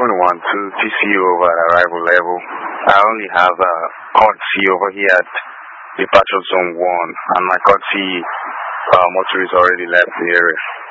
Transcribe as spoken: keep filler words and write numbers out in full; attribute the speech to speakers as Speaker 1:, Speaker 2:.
Speaker 1: twenty-one to T C U over at arrival level. I only have a code C over here at departure zone one, and my code C uh, motor is already left the area.